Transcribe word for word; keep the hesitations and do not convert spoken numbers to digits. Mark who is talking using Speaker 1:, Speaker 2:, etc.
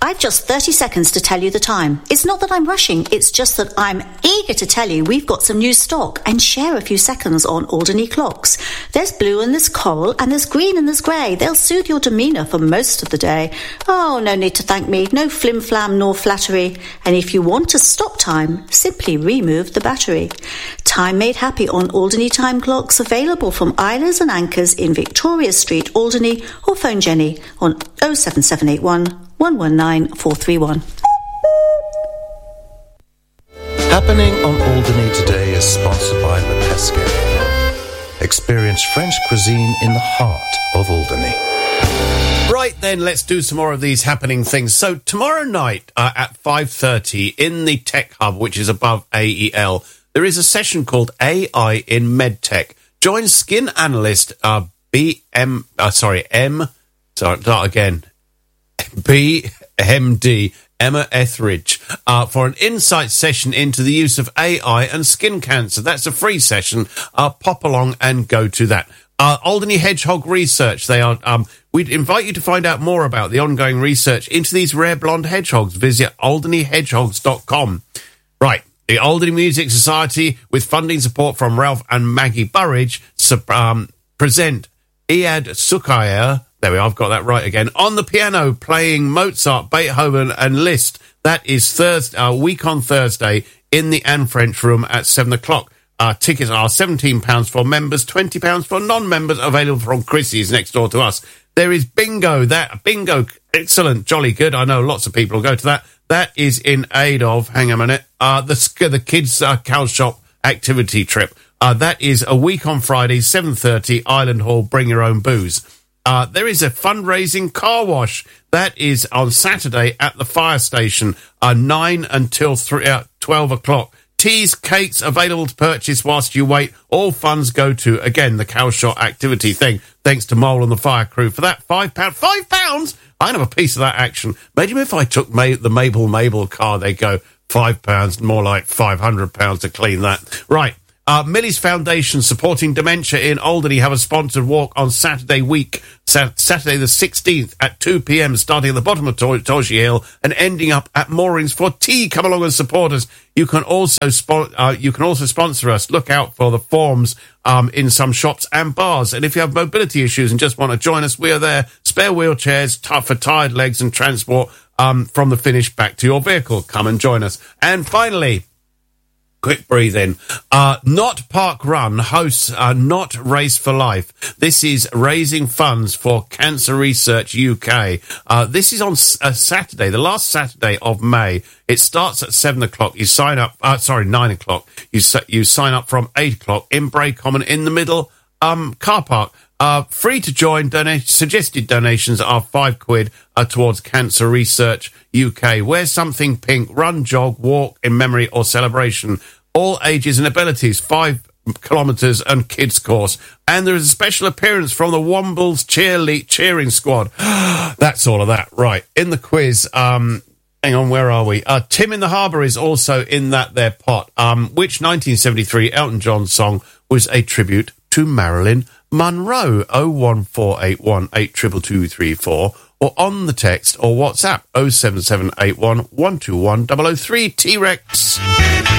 Speaker 1: I've just thirty seconds to tell you the time. It's not that I'm rushing, it's just that I'm eager to tell you we've got some new stock and share a few seconds on Alderney clocks. There's blue and there's coral and there's green and there's grey. They'll soothe your demeanour for most of the day. Oh, no need to thank me, no flim-flam nor flattery. And if you want to stop time, simply remove the battery. Time made happy on Alderney time clocks, available from Eilers and Anchors in Victoria Street, Alderney, or phone Jenny on oh seven seven eight one, one one nine, four three one.
Speaker 2: Happening on Alderney today is sponsored by Le Pesquet. Experience French cuisine in the heart of Alderney.
Speaker 3: Right then, let's do some more of these happening things. So tomorrow night uh, at five thirty in the Tech Hub, which is above A E L, there is a session called A I in MedTech. Join skin analyst uh, B M, uh, sorry, M, sorry, start again, B M D Emma Etheridge uh, for an insight session into the use of A I and skin cancer. That's a free session. Uh, pop along and go to that. Uh, Alderney Hedgehog Research. They are. Um, we'd invite you to find out more about the ongoing research into these rare blonde hedgehogs. Visit alderney hedgehogs dot com. Right. The Alderney Music Society, with funding support from Ralph and Maggie Burridge, um, present Iyad Sukayer. There we are, I've got that right again. On the piano, playing Mozart, Beethoven and Liszt. That is Thursday, uh, week on Thursday in the Anne French Room at seven o'clock. Uh, tickets are seventeen pounds for members, twenty pounds for non-members, available from Chrissy's next door to us. There is bingo, that bingo, excellent, jolly good. I know lots of people will go to that. That is in aid of, hang on a minute, uh, the, the kids' uh, cow shop activity trip. Uh, that is a week on Friday, seven thirty, Island Hall, bring your own booze. Uh, there is a fundraising car wash. That is on Saturday at the fire station, uh, nine until three, uh, twelve o'clock. Teas, cakes available to purchase whilst you wait. All funds go to, again, the cow shot activity thing. Thanks to Mole and the fire crew for that. Five pounds. Five pounds? I'd have a piece of that action. Imagine if I took Ma- the Mabel Mabel car, they go five pounds, more like five hundred pounds to clean that. Right. Uh, Millie's Foundation, supporting dementia in Alderney, have a sponsored walk on Saturday week, Sa- Saturday the sixteenth at two p.m, starting at the bottom of Tor- Torshey Hill and ending up at Moorings for tea. Come along and support us. You can also spon- uh, you can also sponsor us. Look out for the forms um, in some shops and bars. And if you have mobility issues and just want to join us, we are there. Spare wheelchairs, t- for tired legs and transport um, from the finish back to your vehicle. Come and join us. And finally, quick breathe in. Uh, Not Park Run hosts uh, Not Race for Life. This is raising funds for Cancer Research U K. Uh, this is on a Saturday, the last Saturday of May. It starts at seven o'clock. You sign up, uh, sorry, nine o'clock. You you sign up from eight o'clock in Bray Common in the middle um, car park. Uh, free to join. Donate, suggested donations are five quid uh, towards Cancer Research U K. Wear something pink. Run, jog, walk in memory or celebration. All ages and abilities. Five kilometres and kids course. And there is a special appearance from the Wombles cheer le- cheering squad. That's all of that. Right. In the quiz, um, hang on, where are we? Uh, Tim in the Harbour is also in that there pot. Um, which nineteen seventy-three Elton John song was a tribute to Marilyn Monroe? oh one four eight one eight two two two three four or on the text or WhatsApp oh seven seven eight one one two one zero zero three T-Rex.